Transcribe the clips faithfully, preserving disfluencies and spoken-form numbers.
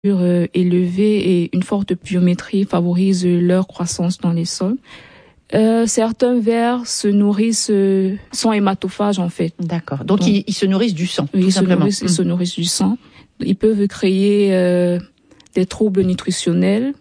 euh, élevée et une forte pluviométrie favorise leur croissance dans les sols. Euh, certains vers se nourrissent, euh, sont hématophages en fait. D'accord. Donc, Donc ils, ils se nourrissent du sang, oui, tout ils simplement. Se nourrissent, mmh. Ils se nourrissent du sang. Ils peuvent créer euh, des troubles nutritionnels,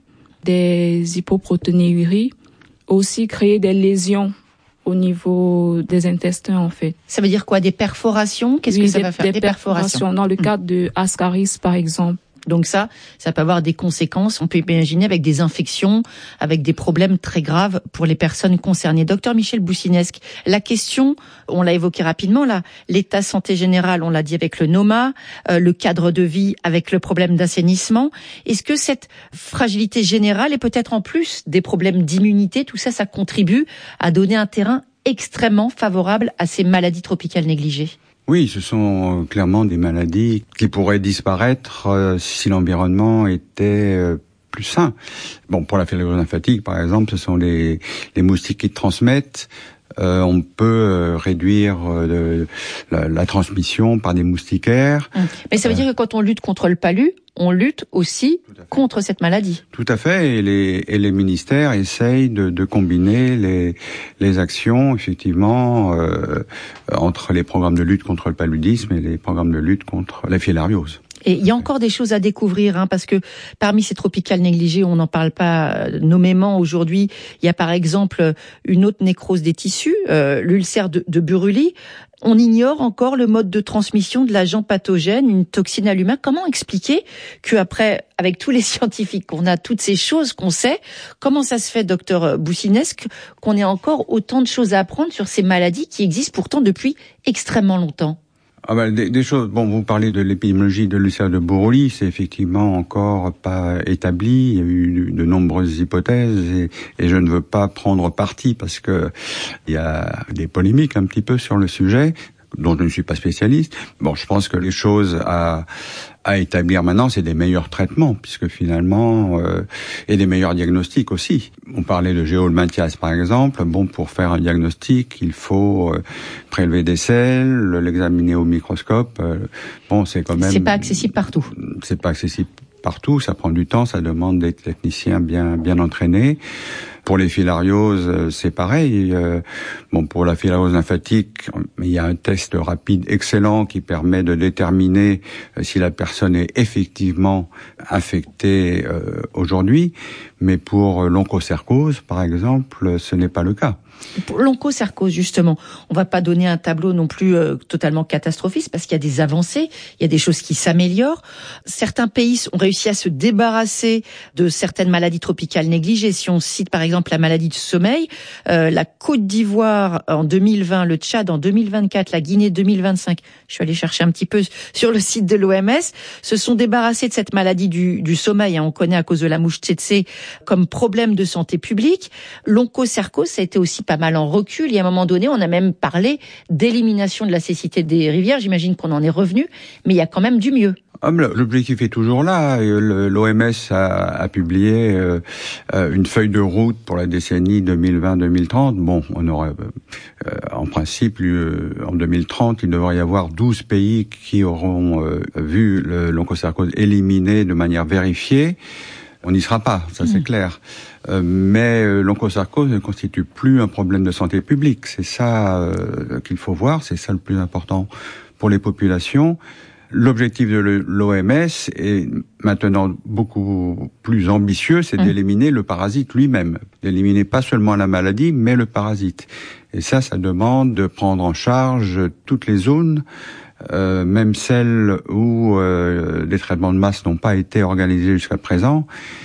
des hypoprotéinuries, aussi créer des lésions au niveau des intestins en fait. Ça veut dire quoi? Des perforations? Qu'est-ce oui, que ça des, va faire? Des, des perforations. perforations. Dans le cadre de Ascaris par exemple. Donc ça, ça peut avoir des conséquences. On peut imaginer avec des infections, avec des problèmes très graves pour les personnes concernées. Docteur Michel Boussinesq, la question, on l'a évoqué rapidement là, l'état santé général, on l'a dit avec le NOMA, euh, le cadre de vie avec le problème d'assainissement. Est-ce que cette fragilité générale et peut-être en plus des problèmes d'immunité, tout ça, ça contribue à donner un terrain extrêmement favorable à ces maladies tropicales négligées? Oui, ce sont clairement des maladies qui pourraient disparaître euh, si l'environnement était euh, plus sain. Bon, pour la filavirose lymphatique, par exemple, ce sont les, les moustiques qui transmettent. Euh, on peut euh, réduire euh, la, la transmission par des moustiquaires. Mais ça veut dire que quand on lutte contre le palu, on lutte aussi contre cette maladie. Tout à fait, et les, et les ministères essayent de, de combiner les, les actions, effectivement, euh, entre les programmes de lutte contre le paludisme et les programmes de lutte contre la filariose. Et il y a encore des choses à découvrir, hein, parce que parmi ces tropicales négligées, on n'en parle pas nommément aujourd'hui. Il y a par exemple une autre nécrose des tissus, euh, l'ulcère de, de Buruli. On ignore encore le mode de transmission de l'agent pathogène, une toxine à l'humain. Comment expliquer qu'après, avec tous les scientifiques qu'on a, toutes ces choses qu'on sait, comment ça se fait, docteur Boussinesq, qu'on ait encore autant de choses à apprendre sur ces maladies qui existent pourtant depuis extrêmement longtemps? Ah ben, des, des choses. Bon, vous parlez de l'épidémiologie de l'ulcère de Buruli, c'est effectivement encore pas établi. Il y a eu de nombreuses hypothèses et, et je ne veux pas prendre parti parce que il y a des polémiques un petit peu sur le sujet, dont je ne suis pas spécialiste. Bon, je pense que les choses à à établir maintenant, c'est des meilleurs traitements, puisque finalement, euh, et des meilleurs diagnostics aussi. On parlait de Géol-Mathias, par exemple. Bon, pour faire un diagnostic, il faut euh, prélever des selles, l'examiner au microscope. Euh, bon, c'est quand même... C'est pas accessible partout. C'est pas accessible partout, ça prend du temps, ça demande des techniciens bien bien entraînés. Pour les filarioses, c'est pareil. Euh, bon, pour la filariose lymphatique, il y a un test rapide excellent qui permet de déterminer si la personne est effectivement infectée euh, aujourd'hui. Mais pour l'onchocercose, par exemple, ce n'est pas le cas. Pour l'onchocercose, justement, on va pas donner un tableau non plus euh, totalement catastrophiste parce qu'il y a des avancées, il y a des choses qui s'améliorent. Certains pays ont réussi à se débarrasser de certaines maladies tropicales négligées. Si on cite par exemple la maladie du sommeil, euh, la Côte d'Ivoire en deux mille vingt, le Tchad en deux mille vingt-quatre, la Guinée deux mille vingt-cinq, je suis allée chercher un petit peu sur le site de l'O M S, se sont débarrassés de cette maladie du, du sommeil. Hein, on connaît à cause de la mouche tsetse comme problème de santé publique. L'onchocercose, ça a été aussi pas mal en recul. Et à un moment donné, on a même parlé d'élimination de la cécité des rivières. J'imagine qu'on en est revenu, mais il y a quand même du mieux. Ah, l'objectif est toujours là. L'O M S a, a publié euh, une feuille de route pour la décennie deux mille vingt deux mille trente. Bon, on aurait, euh, en principe, euh, en deux mille trente, il devrait y avoir douze pays qui auront euh, vu l'onchocercose éliminé de manière vérifiée. On n'y sera pas, ça c'est mmh. clair. Euh, mais euh, l'onchocercose ne constitue plus un problème de santé publique. C'est ça euh, qu'il faut voir, c'est ça le plus important pour les populations. L'objectif de l'O M S est maintenant beaucoup plus ambitieux, c'est mmh. d'éliminer le parasite lui-même. D'éliminer pas seulement la maladie, mais le parasite. Et ça, ça demande de prendre en charge toutes les zones, Euh, même celles où euh, les traitements de masse n'ont pas été organisés jusqu'à présent,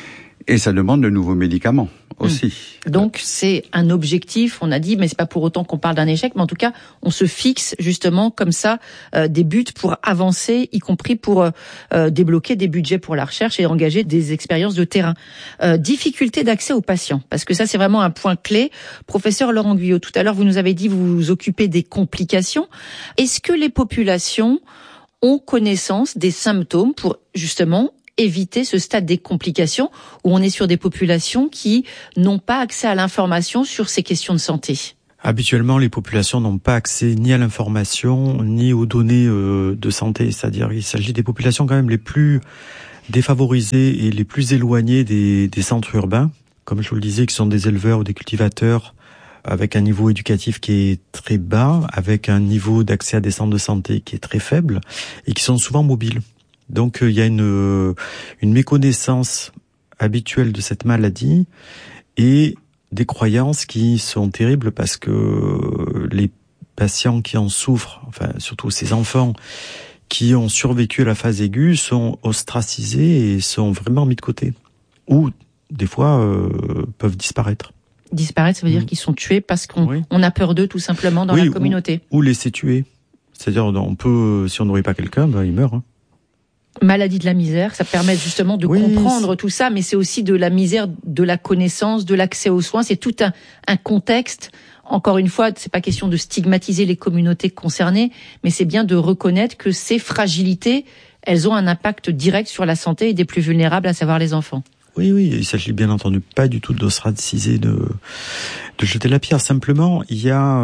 et ça demande de nouveaux médicaments aussi. Mmh. Donc c'est un objectif, on a dit, mais c'est pas pour autant qu'on parle d'un échec, mais en tout cas on se fixe justement comme ça euh, des buts pour avancer, y compris pour euh, débloquer des budgets pour la recherche et engager des expériences de terrain. Euh, difficulté d'accès aux patients, parce que ça c'est vraiment un point clé. Professeur Laurent Guyot, tout à l'heure vous nous avez dit vous vous occupez des complications. Est-ce que les populations ont connaissance des symptômes pour justement éviter ce stade des complications où on est sur des populations qui n'ont pas accès à l'information sur ces questions de santé? Habituellement, les populations n'ont pas accès ni à l'information, ni aux données euh, de santé. C'est-à-dire qu'il s'agit des populations quand même les plus défavorisés et les plus éloignés des, des centres urbains, comme je vous le disais, qui sont des éleveurs ou des cultivateurs avec un niveau éducatif qui est très bas, avec un niveau d'accès à des centres de santé qui est très faible et qui sont souvent mobiles. Donc il y a une, une méconnaissance habituelle de cette maladie et des croyances qui sont terribles parce que les patients qui en souffrent, enfin surtout ces enfants qui ont survécu à la phase aiguë, sont ostracisés et sont vraiment mis de côté. Ou des fois euh, peuvent disparaître. Disparaître, ça veut mmh. dire qu'ils sont tués parce qu'on oui. on a peur d'eux tout simplement dans oui, la communauté. Ou, ou laisser tuer. C'est-à-dire, on peut, si on nourrit pas quelqu'un, ben, il meurt. Hein. Maladie de la misère, ça permet justement de oui, comprendre c'est... tout ça, mais c'est aussi de la misère, de la connaissance, de l'accès aux soins. C'est tout un, un contexte. Encore une fois, c'est pas question de stigmatiser les communautés concernées, mais c'est bien de reconnaître que ces fragilités, elles ont un impact direct sur la santé des plus vulnérables, à savoir les enfants. Oui, oui, il s'agit bien entendu pas du tout d'ostraciser, de, de jeter la pierre. Simplement, il y a,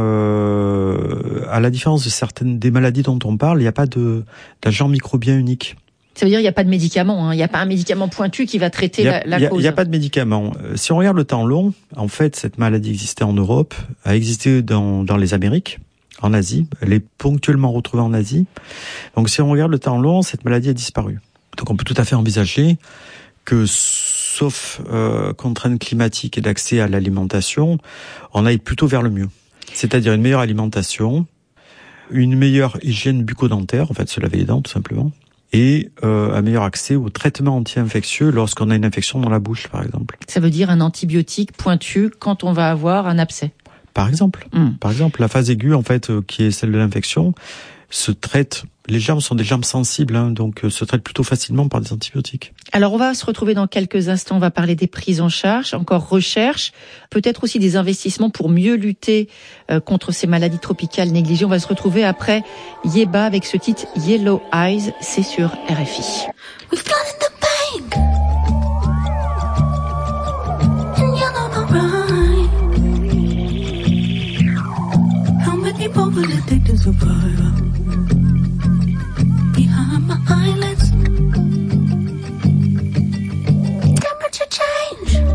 euh, à la différence de certaines des maladies dont on parle, il n'y a pas de d'agent microbien unique. Ça veut dire qu'il n'y a pas de médicament, hein. Il n'y a pas un médicament pointu qui va traiter a, la, la cause. Il n'y a pas de médicament. Si on regarde le temps long, en fait, cette maladie existait en Europe, a existé dans, dans les Amériques, en Asie, elle est ponctuellement retrouvée en Asie. Donc si on regarde le temps long, cette maladie a disparu. Donc on peut tout à fait envisager que, sauf euh, contraintes climatiques et d'accès à l'alimentation, on aille plutôt vers le mieux. C'est-à-dire une meilleure alimentation, une meilleure hygiène bucco-dentaire, en fait se laver les dents tout simplement, et euh, un meilleur accès aux traitements anti-infectieux lorsqu'on a une infection dans la bouche, par exemple. Ça veut dire un antibiotique pointu quand on va avoir un abcès. Par exemple, mmh. par exemple, la phase aiguë, en fait, euh, qui est celle de l'infection, se traite. Les germes sont des germes sensibles, hein, donc euh, se traitent plutôt facilement par des antibiotiques. Alors, on va se retrouver dans quelques instants. On va parler des prises en charge, encore recherche, peut-être aussi des investissements pour mieux lutter euh, contre ces maladies tropicales négligées. On va se retrouver après Yeba avec ce titre Yellow Eyes, c'est sur R F I. We've got in the bank. And you know no right. How many people will it take to survive? Behind my eyelids